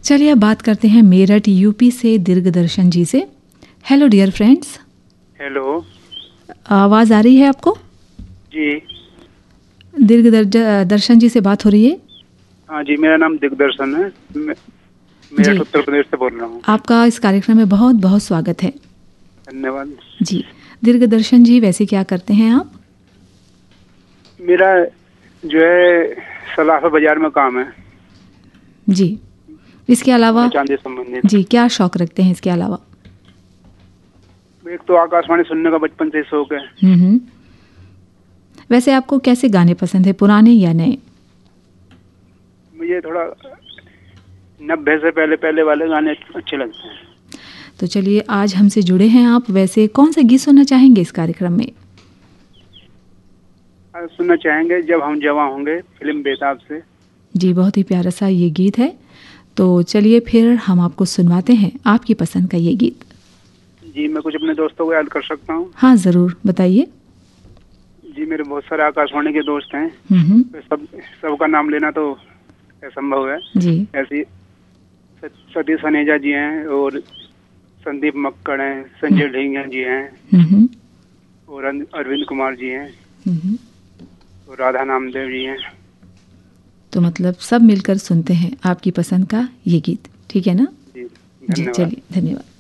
चलिए अब बात करते हैं मेरठ यूपी से दीर्घदर्शन जी से। Hello dear friends. हेलो। आवाज़ आ रही है आपको? जी। दीर्घदर्शन जी से बात हो रही है? हाँ जी, मेरा नाम दिग्दर्शन है। मेरठ उत्तर प्रदेश से बोल रहा हूँ। आपका इस कार्यक्रम में बहुत बहुत स्वागत है। धन्यवाद जी। दीर्घदर्शन जी, वैसे क्या करते हैं आप? मेरा जो है सलाखा बाजार में काम है जी। इसके अलावा चांदी संबंधित। जी, क्या शौक रखते हैं इसके अलावा? एक तो आकाशवाणी सुनने का बचपन से ही शौक है। हम्म। वैसे आपको कैसे गाने पसंद है, पुराने या नए? मुझे थोड़ा 90 से पहले पहले वाले गाने अच्छे लगते हैं। तो चलिए, आज हमसे जुड़े हैं आप, वैसे कौन सा गीत सुनना चाहेंगे इस कार्यक्रम में? आज सुनना चाहेंगे जब हम जवां होंगे, फिल्म बेताब से। जी, बहुत ही प्यारा सा ये गीत है। तो चलिए फिर हम आपको सुनवाते हैं आपकी पसंद का ये गीत। जी, मैं कुछ अपने दोस्तों को याद कर सकता हूँ? हाँ, ज़रूर बताइए। जी, मेरे बहुत सारे आकाशवाणी के दोस्त हैं। तो सबका नाम लेना तो असंभव है जी। ऐसी सतीश सनेजा जी हैं, और संदीप मक्कड़ हैं, संजय ढींगिया जी हैं, और अरविंद कुमार जी हैं, और राधा नामदेव जी हैं। तो मतलब सब मिलकर सुनते हैं आपकी पसंद का ये गीत, ठीक है ना? जी, जी, धन्यवाद। चलिए, धन्यवाद।